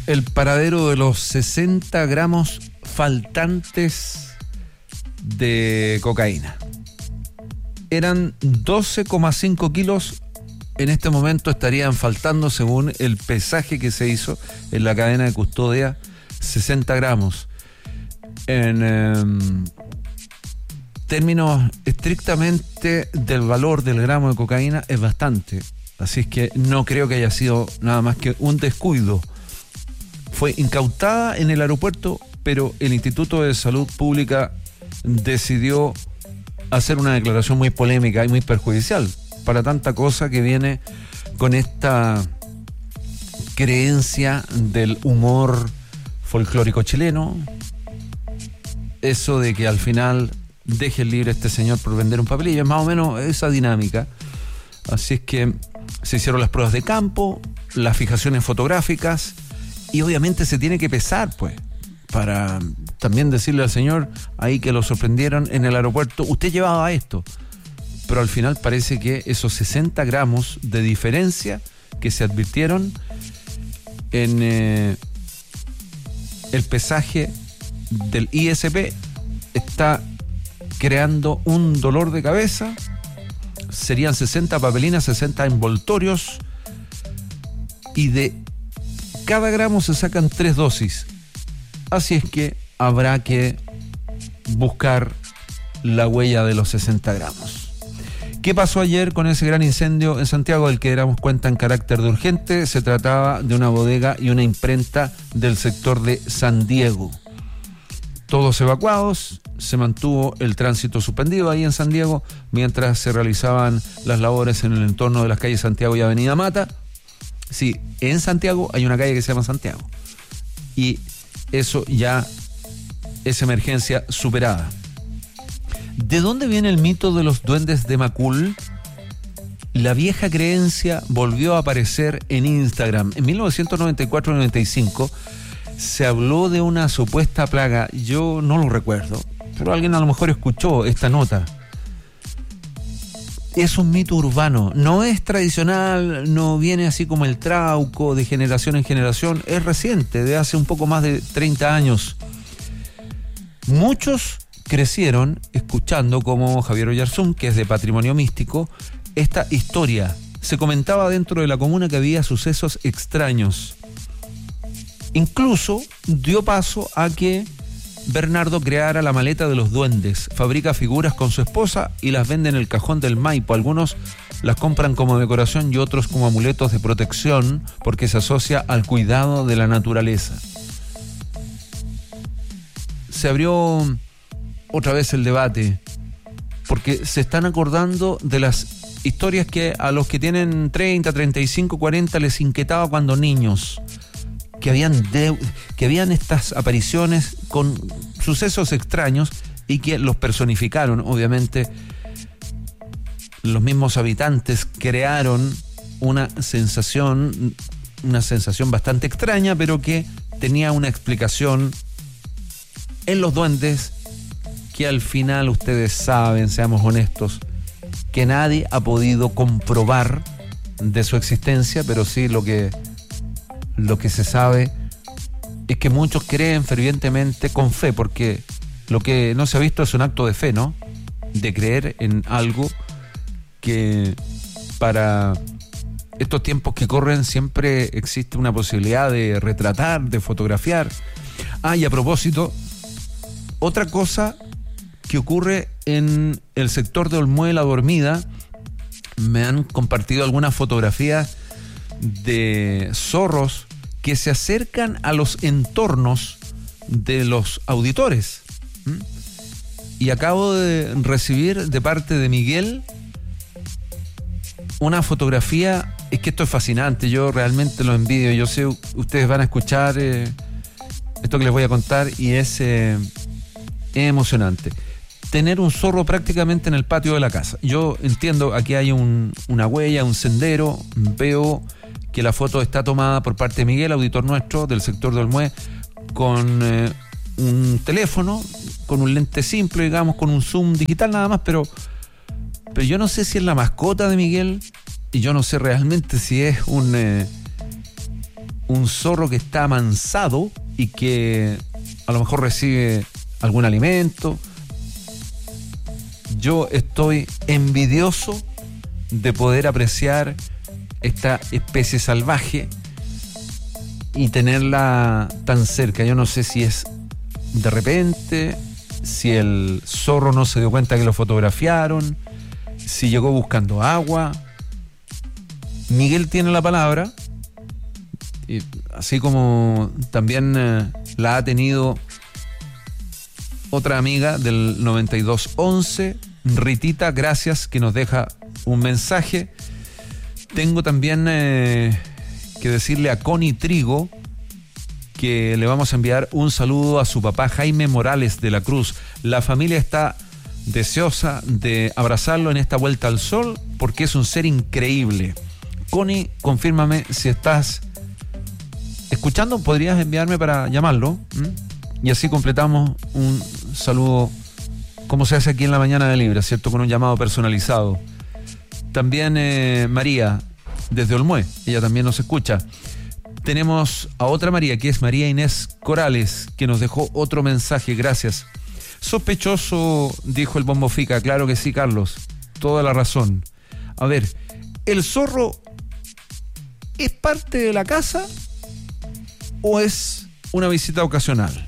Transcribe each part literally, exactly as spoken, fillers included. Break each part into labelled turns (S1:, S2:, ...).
S1: el paradero de los sesenta gramos faltantes de cocaína. Eran doce coma cinco kilos. En este momento estarían faltando, según el pesaje que se hizo en la cadena de custodia, sesenta gramos. En eh, términos estrictamente del valor del gramo de cocaína es bastante. Así es que no creo que haya sido nada más que un descuido. Fue incautada en el aeropuerto, pero el Instituto de Salud Pública decidió hacer una declaración muy polémica y muy perjudicial para tanta cosa que viene con esta creencia del humor folclórico chileno. Eso de que al final dejen libre a este señor por vender un papelillo, es más o menos esa dinámica. Así es que se hicieron las pruebas de campo, las fijaciones fotográficas, y obviamente se tiene que pesar, pues, para también decirle al señor ahí que lo sorprendieron en el aeropuerto, usted llevaba esto. Pero al final parece que esos sesenta gramos de diferencia que se advirtieron en eh, el pesaje del I S P está creando un dolor de cabeza. Serían sesenta papelinas, sesenta envoltorios, y de cada gramo se sacan tres dosis. Así es que habrá que buscar la huella de los sesenta gramos. ¿Qué pasó ayer con ese gran incendio en Santiago del que damos cuenta en carácter de urgente? Se trataba de una bodega y una imprenta del sector de San Diego. Todos evacuados, se mantuvo el tránsito suspendido ahí en San Diego mientras se realizaban las labores en el entorno de las calles Santiago y Avenida Mata. Sí, en Santiago hay una calle que se llama Santiago. Y eso ya es emergencia superada. ¿De dónde viene el mito de los duendes de Macul? La vieja creencia volvió a aparecer en Instagram. En mil novecientos noventa y cuatro noventa y cinco se habló de una supuesta plaga. Yo no lo recuerdo, pero alguien a lo mejor escuchó esta nota. Es un mito urbano, no es tradicional, no viene así como el trauco de generación en generación, es reciente, de hace un poco más de treinta años. Muchos crecieron escuchando, como Javier Oyarzún, que es de Patrimonio Místico, esta historia. Se comentaba dentro de la comuna que había sucesos extraños. Incluso dio paso a que Bernardo creara la maleta de los duendes. Fabrica figuras con su esposa y las vende en el cajón del Maipo. Algunos las compran como decoración y otros como amuletos de protección porque se asocia al cuidado de la naturaleza. Se abrió otra vez el debate porque se están acordando de las historias que a los que tienen treinta, treinta y cinco, cuarenta les inquietaba cuando niños. Que habían, de, que habían estas apariciones con sucesos extraños y que los personificaron. Obviamente, los mismos habitantes crearon una sensación, una sensación bastante extraña, pero que tenía una explicación en los duendes que al final ustedes saben, seamos honestos, que nadie ha podido comprobar de su existencia, pero sí lo que... Lo que se sabe es que muchos creen fervientemente con fe, porque lo que no se ha visto es un acto de fe, ¿no? De creer en algo que para estos tiempos que corren siempre existe una posibilidad de retratar, de fotografiar. Ah, y a propósito, otra cosa que ocurre en el sector de Olmué La Dormida, me han compartido algunas fotografías de zorros que se acercan a los entornos de los auditores. ¿Mm? Y acabo de recibir de parte de Miguel una fotografía. Es que esto es fascinante, yo realmente lo envidio. Yo sé, ustedes van a escuchar eh, esto que les voy a contar y es, eh, es emocionante. Tener un zorro prácticamente en el patio de la casa. Yo entiendo, aquí hay un, una huella, un sendero. Veo que la foto está tomada por parte de Miguel, auditor nuestro del sector de Olmué, con eh, un teléfono, con un lente simple, digamos, con un zoom digital nada más, pero, pero yo no sé si es la mascota de Miguel y yo no sé realmente si es un, eh, un zorro que está amansado y que a lo mejor recibe algún alimento. Yo estoy envidioso de poder apreciar esta especie salvaje y tenerla tan cerca. Yo no sé si es de repente, si el zorro no se dio cuenta que lo fotografiaron, si llegó buscando agua. Miguel tiene la palabra, y así como también eh, la ha tenido otra amiga del noventa y dos once, Ritita, gracias, que nos deja un mensaje. Tengo también eh, que decirle a Connie Trigo que le vamos a enviar un saludo a su papá Jaime Morales de la Cruz. La familia está deseosa de abrazarlo en esta vuelta al sol porque es un ser increíble. Connie, confírmame si estás escuchando, podrías enviarme para llamarlo, ¿m? Y así completamos un saludo como se hace aquí en la Mañana de Libra, ¿cierto? Con un llamado personalizado. También eh, María, desde Olmué, ella también nos escucha. Tenemos a otra María, que es María Inés Corales, que nos dejó otro mensaje, gracias. Sospechoso, dijo el Bombo Fica. Claro que sí, Carlos, toda la razón. A ver, ¿el zorro es parte de la casa o es una visita ocasional?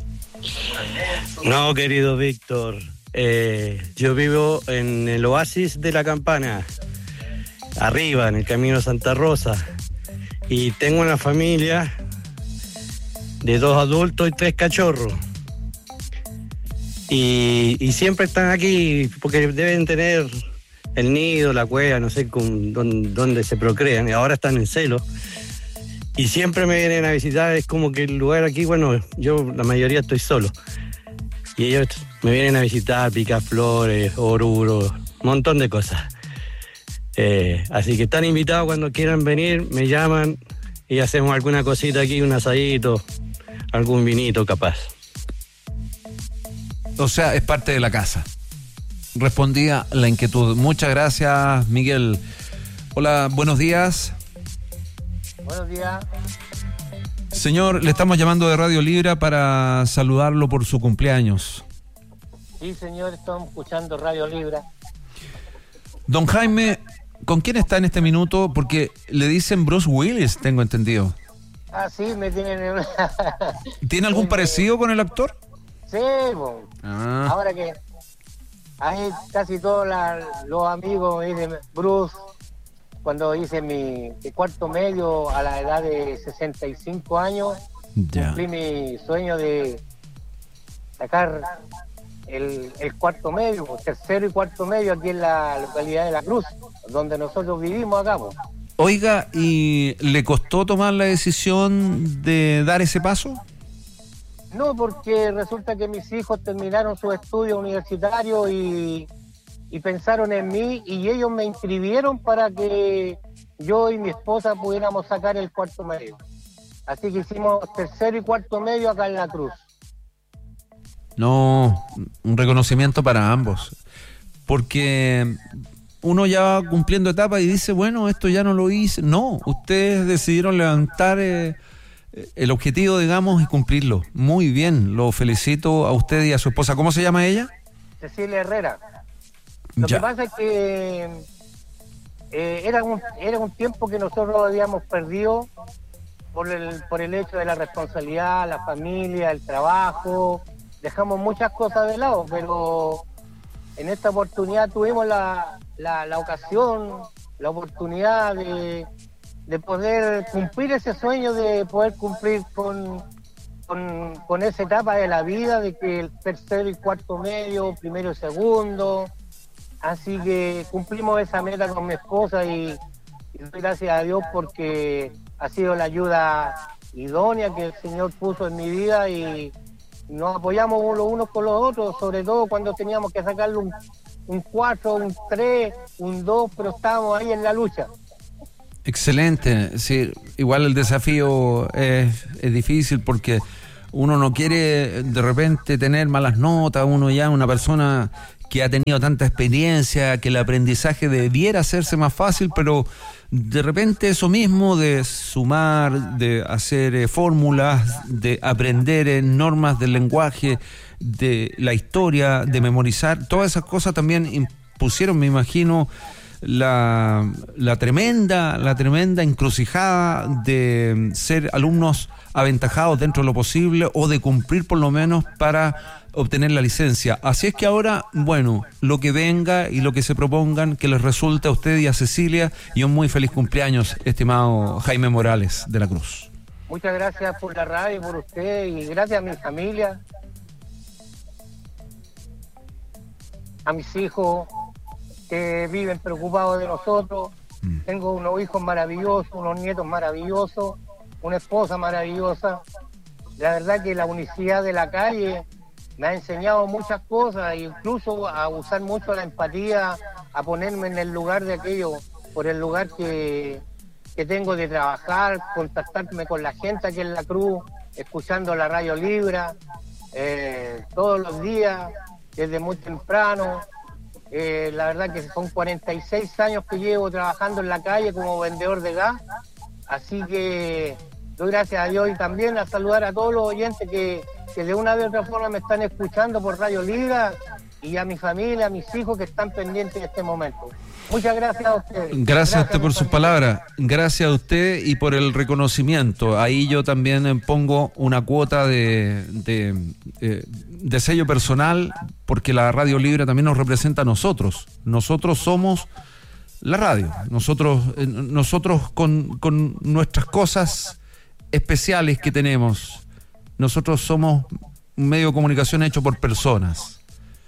S2: No, querido Víctor, eh, yo vivo en el oasis de la Campana, arriba, en el camino Santa Rosa, y tengo una familia de dos adultos y tres cachorros. Y, y siempre están aquí porque deben tener el nido, la cueva, no sé con, dónde, dónde se procrean, y ahora están en celo. Y siempre me vienen a visitar, es como que el lugar aquí, bueno, yo la mayoría estoy solo. Y ellos me vienen a visitar, picar flores, oruros, un montón de cosas. Eh, así que están invitados cuando quieran venir, me llaman y hacemos alguna cosita aquí, un asadito, algún vinito capaz.
S1: O sea, es parte de la casa. Respondía la inquietud. Muchas gracias, Miguel. Hola, buenos días.
S3: Buenos días.
S1: Señor, le estamos llamando de Radio Libra para saludarlo por su cumpleaños.
S3: Sí, señor, estamos escuchando Radio Libra.
S1: Don Jaime, ¿con quién está en este minuto? Porque le dicen Bruce Willis, tengo entendido.
S3: Ah, sí, me tienen...
S1: ¿Tiene algún parecido con el actor?
S3: Sí, bueno.
S1: Ah.
S3: Ahora que ahí casi todos la, los amigos me dicen Bruce. Cuando hice mi, mi cuarto medio a la edad de sesenta y cinco años,
S1: Ya.
S3: cumplí mi sueño de sacar el, el cuarto medio, tercero y cuarto medio aquí en la localidad de La Cruz, donde nosotros vivimos acá. Po.
S1: Oiga, ¿y le costó tomar la decisión de dar ese paso?
S3: No, porque resulta que mis hijos terminaron sus estudios universitarios y... y pensaron en mí y ellos me inscribieron para que yo y mi esposa pudiéramos sacar el cuarto medio. Así que hicimos tercero y cuarto medio acá en La Cruz.
S1: No, un reconocimiento para ambos. Porque uno ya va cumpliendo etapas y dice, bueno, esto ya no lo hice. No, ustedes decidieron levantar eh, el objetivo, digamos, y cumplirlo. Muy bien, lo felicito a usted y a su esposa. ¿Cómo se llama ella?
S3: Cecilia Herrera. Lo
S1: Ya.
S3: que pasa es que eh, era, un, era un tiempo que nosotros habíamos perdido por el, por el hecho de la responsabilidad, la familia, el trabajo. Dejamos muchas cosas de lado, pero en esta oportunidad tuvimos la, la, la ocasión, la oportunidad de, de poder cumplir ese sueño, de poder cumplir con, con, con esa etapa de la vida, de que el tercero y cuarto medio, primero y segundo. Así que cumplimos esa meta con mi esposa y, y doy gracias a Dios porque ha sido la ayuda idónea que el Señor puso en mi vida y nos apoyamos los unos con los otros, sobre todo cuando teníamos que sacarle un, un cuatro, un tres, un dos, pero estábamos ahí en la lucha.
S1: Excelente. Sí, igual el desafío es, es difícil porque uno no quiere de repente tener malas notas, uno ya es una persona que ha tenido tanta experiencia, que el aprendizaje debiera hacerse más fácil, pero de repente eso mismo de sumar, de hacer eh, fórmulas, de aprender eh, normas del lenguaje, de la historia, de memorizar, todas esas cosas también impusieron, me imagino, la, la tremenda, la tremenda encrucijada de ser alumnos aventajados dentro de lo posible o de cumplir por lo menos para obtener la licencia. Así es que ahora, bueno, lo que venga y lo que se propongan, que les resulte a usted y a Cecilia, y un muy feliz cumpleaños, estimado Jaime Morales de la Cruz.
S3: Muchas gracias por la radio, por usted, y gracias a mi familia, a mis hijos que viven preocupados de nosotros. Mm. Tengo unos hijos maravillosos, unos nietos maravillosos, una esposa maravillosa. La verdad que la unicidad de la calle me ha enseñado muchas cosas, incluso a usar mucho la empatía, a ponerme en el lugar de aquello, por el lugar que, que tengo de trabajar, contactarme con la gente aquí en la Cruz, escuchando la Radio Libra, eh, todos los días, desde muy temprano. Eh, la verdad que son cuarenta y seis años que llevo trabajando en la calle como vendedor de gas, así que doy gracias a Dios y también a saludar a todos los oyentes que, que de una u otra forma me están escuchando por Radio Libra, y a mi familia, a mis hijos que están pendientes en este momento. Muchas gracias a ustedes.
S1: Gracias, gracias a usted por sus palabras, gracias a usted y por el reconocimiento. Ahí yo también pongo una cuota de, de, eh, de sello personal, porque la Radio Libre también nos representa a nosotros. Nosotros somos la radio, nosotros, eh, nosotros con, con nuestras cosas especiales que tenemos. Nosotros somos un medio de comunicación hecho por personas.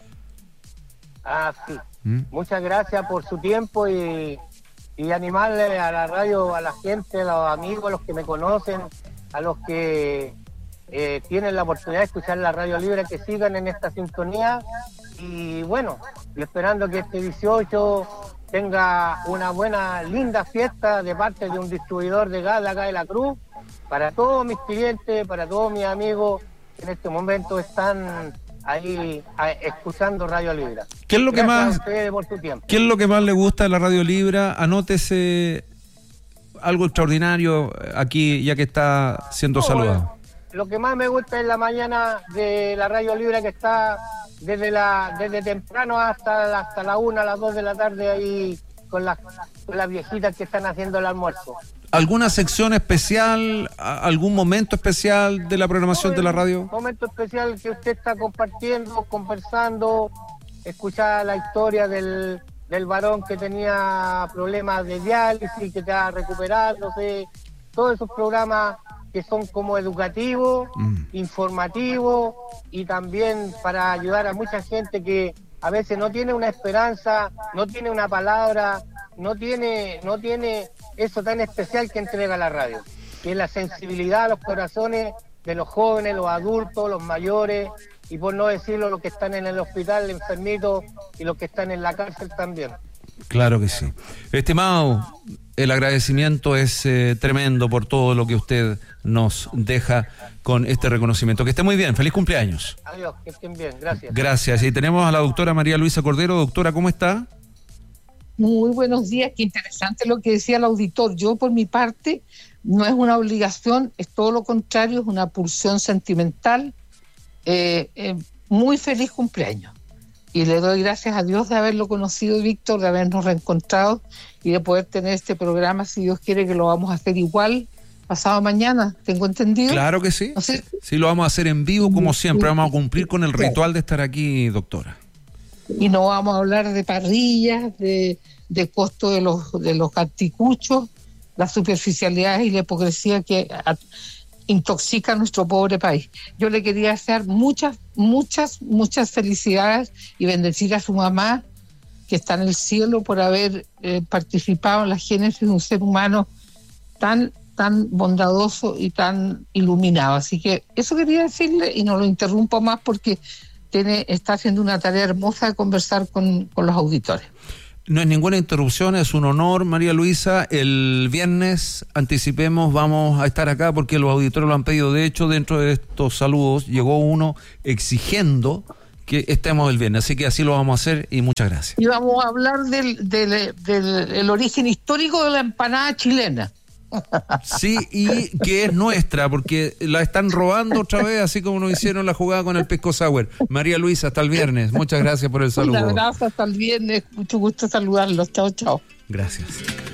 S3: Ah, sí. ¿Mm? Muchas gracias por su tiempo y, y animarle a la radio, a la gente, a los amigos, a los que me conocen, a los que eh, tienen la oportunidad de escuchar la Radio Libre, que sigan en esta sintonía. Y bueno, esperando que este dieciocho tenga una buena, linda fiesta de parte de un distribuidor de gas de acá de la Cruz, para todos mis clientes, para todos mis amigos que en este momento están ahí a, escuchando Radio Libra.
S1: ¿Qué es lo que
S3: Gracias
S1: más,
S3: a ustedes por su tiempo.
S1: ¿Qué es lo que más le gusta de la Radio Libra? Anótese algo extraordinario aquí, ya que está siendo no, saludado.
S3: Bueno, lo que más me gusta es la mañana de la Radio Libra, que está desde la desde temprano hasta la, hasta la una, a las dos de la tarde ahí con las, con las viejitas que están haciendo el almuerzo.
S1: ¿Alguna sección especial, algún momento especial de la programación no, de la radio?
S3: Un momento especial que usted está compartiendo, conversando, escuchar la historia del, del varón que tenía problemas de diálisis, que está recuperándose, todos esos programas que son como educativos, mm. informativos, y también para ayudar a mucha gente que a veces no tiene una esperanza, no tiene una palabra, no tiene, no tiene eso tan especial que entrega la radio, que es la sensibilidad a los corazones de los jóvenes, los adultos, los mayores, y por no decirlo, los que están en el hospital, enfermitos, y los que están en la cárcel también.
S1: Claro que sí. Estimado, el agradecimiento es eh, tremendo por todo lo que usted nos deja con este reconocimiento. Que esté muy bien, feliz cumpleaños.
S3: Adiós, que estén bien, gracias.
S1: Gracias, y tenemos a la doctora María Luisa Cordero. Doctora, ¿cómo está?
S4: Muy buenos días, qué interesante lo que decía el auditor. Yo, por mi parte, no es una obligación, es todo lo contrario, es una pulsión sentimental. Eh, eh, muy feliz cumpleaños. Y le doy gracias a Dios de haberlo conocido, Víctor, de habernos reencontrado y de poder tener este programa, si Dios quiere, que lo vamos a hacer igual pasado mañana, ¿tengo entendido?
S1: Claro que sí.
S4: ¿No sé?
S1: Sí, lo vamos a hacer en vivo como siempre. Vamos a cumplir con el ritual de estar aquí, doctora.
S4: Y no vamos a hablar de parrillas, de, de costo de los de los anticuchos, las superficialidades y la hipocresía que a, intoxica a nuestro pobre país. Yo le quería hacer muchas, muchas, muchas felicidades y bendecir a su mamá, que está en el cielo, por haber eh, participado en la génesis de un ser humano tan, tan bondadoso y tan iluminado. Así que eso quería decirle, y no lo interrumpo más porque tiene, está haciendo una tarea hermosa de conversar con, con los auditores.
S1: No es ninguna interrupción, es un honor, María Luisa. El viernes, anticipemos, vamos a estar acá porque los auditores lo han pedido. De hecho, dentro de estos saludos llegó uno exigiendo que estemos el viernes. Así que así lo vamos a hacer y muchas gracias.
S4: Y vamos a hablar del, del, del el origen histórico de la empanada chilena.
S1: Sí, y que es nuestra, porque la están robando otra vez, así como nos hicieron la jugada con el Pisco Sour. María Luisa, hasta el viernes. Muchas gracias por el saludo.
S4: Un abrazo, hasta el viernes. Mucho gusto saludarlos. Chao, chao.
S1: Gracias.